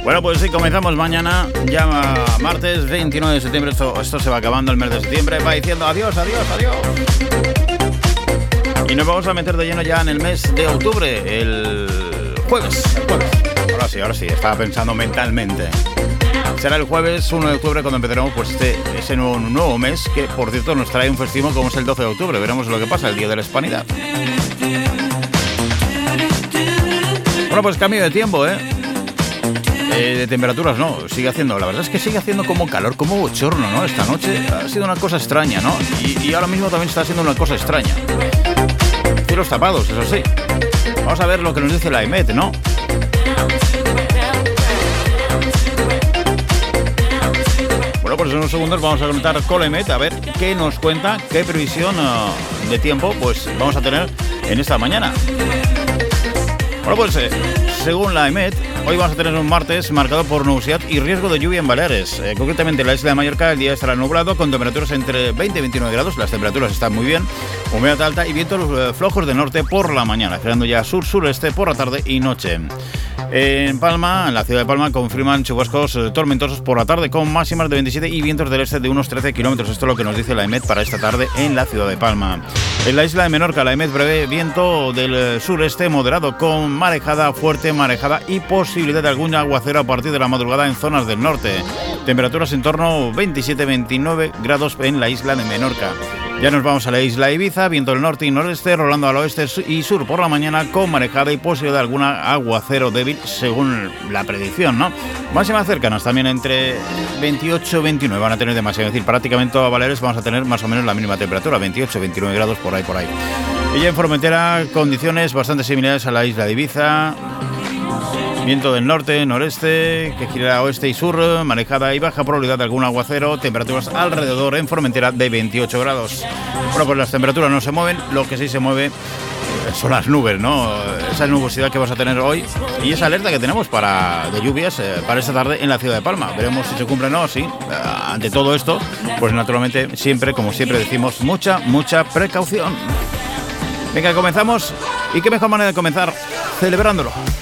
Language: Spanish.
Bueno, pues sí, comenzamos mañana, ya martes 29 de septiembre, esto se va acabando el mes de septiembre, va diciendo adiós, adiós, adiós. Y nos vamos a meter de lleno ya en el mes de octubre, el jueves. Ahora sí, estaba pensando mentalmente. Será el jueves 1 de octubre cuando empezaremos pues ese nuevo mes, que por cierto nos trae un festivo como es el 12 de octubre, veremos lo que pasa, el Día de la Hispanidad. Bueno, pues cambio de tiempo, de temperaturas no, sigue haciendo, la verdad es que sigue haciendo como calor, como bochorno, ¿no? Esta noche ha sido una cosa extraña, ¿no? Y ahora mismo también está haciendo una cosa extraña. Cielos tapados, eso sí. Vamos a ver lo que nos dice la EMET, ¿no? Bueno, pues en unos segundos vamos a conectar con la EMET a ver qué nos cuenta, qué previsión de tiempo pues vamos a tener en esta mañana. Bueno, pues según la EMET, hoy vamos a tener un martes marcado por nubosidad y riesgo de lluvia en Baleares. Concretamente en la isla de Mallorca el día estará nublado con temperaturas entre 20 y 29 grados. Las temperaturas están muy bien, humedad alta y vientos flojos de norte por la mañana, girando ya sur-sureste por la tarde y noche. En Palma, en la ciudad de Palma, confirman chubascos tormentosos por la tarde con máximas de 27 y vientos del este de unos 13 kilómetros. Esto es lo que nos dice la EMET para esta tarde en la ciudad de Palma. En la isla de Menorca, la EMET prevé viento del sureste moderado con marejada fuerte, marejada y posibilidad de algún aguacero a partir de la madrugada en zonas del norte. Temperaturas en torno a 27-29 grados en la isla de Menorca. Ya nos vamos a la isla de Ibiza, viento del norte y noreste, rolando al oeste y sur por la mañana con marejada y posibilidad de algún aguacero débil según la predicción, ¿no? Máximas cercanas también entre 28 y 29 van a tener demasiado, es decir, prácticamente toda Baleares vamos a tener más o menos la mínima temperatura, 28-29 grados por ahí. Y ya en Formentera, condiciones bastante similares a la isla de Ibiza. Viento del norte, noreste, que girará oeste y sur, marejada y baja probabilidad de algún aguacero, temperaturas alrededor en Formentera de 28 grados. Bueno, pues las temperaturas no se mueven, lo que sí se mueve son las nubes, ¿no? Esa nubosidad que vamos a tener hoy y esa alerta que tenemos de lluvias para esta tarde en la ciudad de Palma. Veremos si se cumple o no, sí. Ante todo esto, pues naturalmente siempre, como siempre decimos, mucha precaución. Venga, comenzamos. ¿Y qué mejor manera de comenzar? Celebrándolo.